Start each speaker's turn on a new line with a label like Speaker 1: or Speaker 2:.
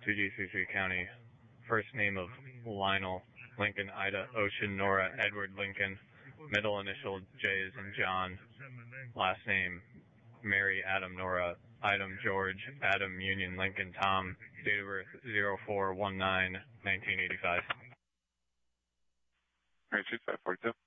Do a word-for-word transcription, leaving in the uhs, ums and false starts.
Speaker 1: two G C C County. First name of Lionel Lincoln, Ida, Ocean, Nora, Edward Lincoln. Middle initial J is in John. Last name Mary, Adam, Nora, Item, George, Adam, Union, Lincoln, Tom. Date of birth zero four one nine nineteen eighty-five.
Speaker 2: All right, shoot five forty-two.